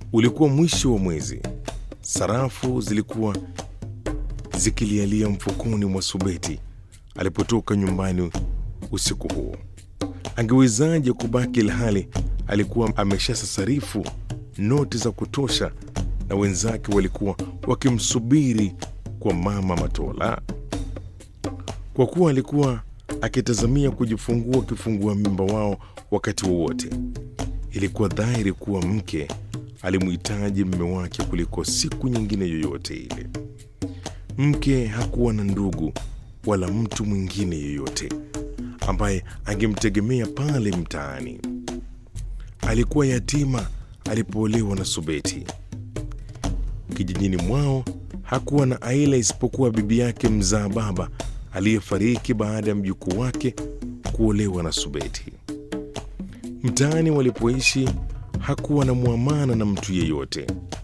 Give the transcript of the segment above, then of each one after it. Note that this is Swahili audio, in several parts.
Ulikuwa mwisho wa mwezi. Sarafu zilikuwa zikilialia mfukoni mwa Subeti alipotoka nyumbani usiku huo. Angewezaje kubaki ilhali alikuwa ameshasasarifu noti za kutosha na wenzake walikuwa wakimsubiri kwa Mama Matola? Kwa kuwa alikuwa akitazamia kujifungua kifungua mimba wao wakati wowote, ilikuwa dhahiri kuwa mke alimhitaji mume wake kuliko siku nyingine yoyote ile. Mke hakuwa na ndugu wala mtu mwingine yoyote ambaye angemtegemea pale mtaani. Alikuwa yatima alipoolewa na Subeti. Kijijini mwao hakuwa na aila isipokuwa bibi yake mzaa baba aliyefariki baada ya mjukuu wake kuolewa na Subeti. Mtaani walipoishi hakuwa na muamana na mtu yeyote.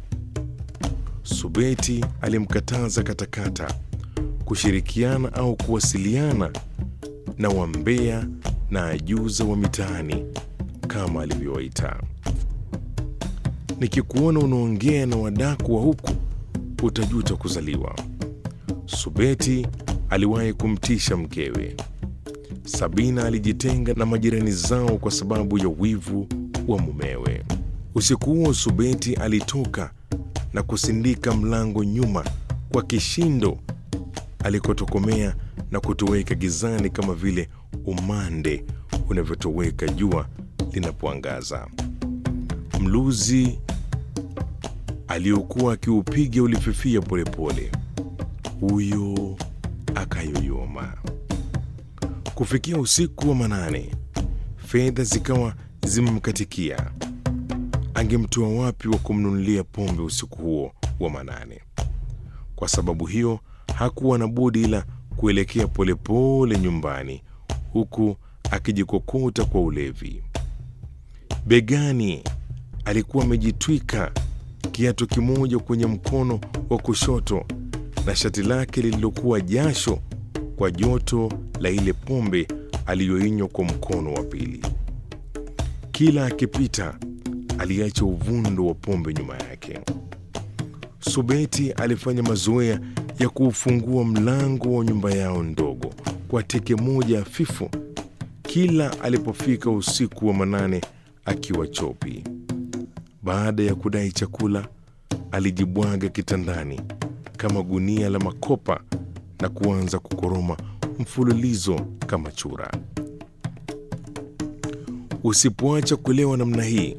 Subeti alimkataza katakata kushirikiana au kuwasiliana na wambea na ajuza wa mitaani kama alivyowaita. Nikikuona unaongea na wadaku wa huku utajuta kuzaliwa. Subeti aliwahi kumtisha mkewe. Sabina alijitenga na majirani zao kwa sababu ya wivu wa mumewe. Usiku huo Subeti alitoka na kusindika mlango nyuma kwa kishindo alikotokomea na kutoweka gizani kama vile umande unavyotoweka jua linapoangaza. Mluzi aliokuwa akiupiga ulififia polepole. Huyo akayoyoma. Kufikia usiku wa manane, fedha zikawa zimemkatikia. Angemtoa wapi wa kumnunulia pombe usiku huo wa manane? Kwa sababu hiyo hakuwa na budi ila kuelekea polepole nyumbani, huku akijikokota kwa ulevi. Begani alikuwa amejitwika kiatu kimoja kwenye mkono wa kushoto na shati lake lililokuwa jasho kwa joto la ile pombe aliyoinywa kwa mkono wa pili. Kila akipita aliacha uvundo wa pombe nyuma yake. Subeti alifanya mazoea ya kuufungua mlango wa nyumba yao ndogo kwa teke moja hafifu kila alipofika usiku wa manane akiwa chopi. Baada ya kudai chakula, alijibwaga kitandani kama gunia la makopa na kuanza kukoroma mfululizo kama chura. Usipoacha kulewa namna hii,